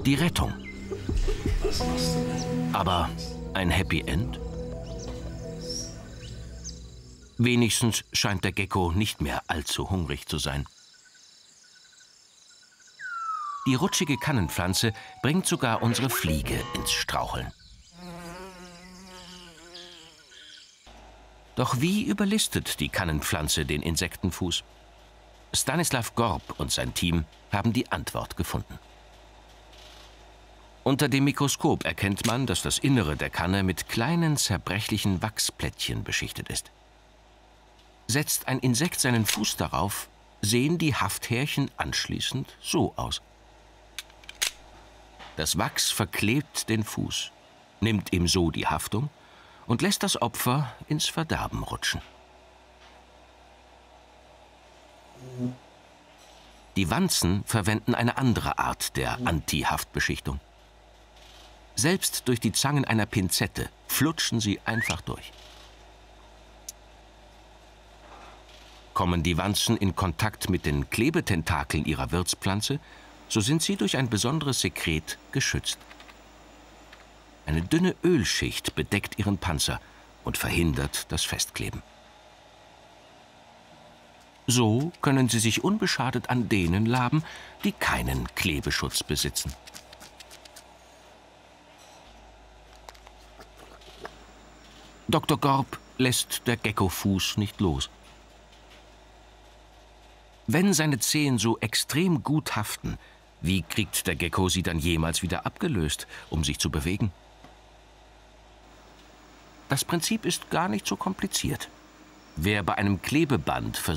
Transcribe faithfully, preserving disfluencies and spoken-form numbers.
Die Rettung. Aber ein Happy End? Wenigstens scheint der Gecko nicht mehr allzu hungrig zu sein. Die rutschige Kannenpflanze bringt sogar unsere Fliege ins Straucheln. Doch wie überlistet die Kannenpflanze den Insektenfuß? Stanislav Gorb und sein Team haben die Antwort gefunden. Unter dem Mikroskop erkennt man, dass das Innere der Kanne mit kleinen, zerbrechlichen Wachsplättchen beschichtet ist. Setzt ein Insekt seinen Fuß darauf, sehen die Hafthärchen anschließend so aus. Das Wachs verklebt den Fuß, nimmt ihm so die Haftung und lässt das Opfer ins Verderben rutschen. Die Wanzen verwenden eine andere Art der Anti-Haftbeschichtung. Selbst durch die Zangen einer Pinzette flutschen sie einfach durch. Kommen die Wanzen in Kontakt mit den Klebetentakeln ihrer Wirtspflanze, so sind sie durch ein besonderes Sekret geschützt. Eine dünne Ölschicht bedeckt ihren Panzer und verhindert das Festkleben. So können sie sich unbeschadet an denen laben, die keinen Klebeschutz besitzen. Doktor Gorb lässt der Geckofuß nicht los. Wenn seine Zehen so extrem gut haften, wie kriegt der Gecko sie dann jemals wieder abgelöst, um sich zu bewegen? Das Prinzip ist gar nicht so kompliziert. Wer bei einem Klebeband versucht,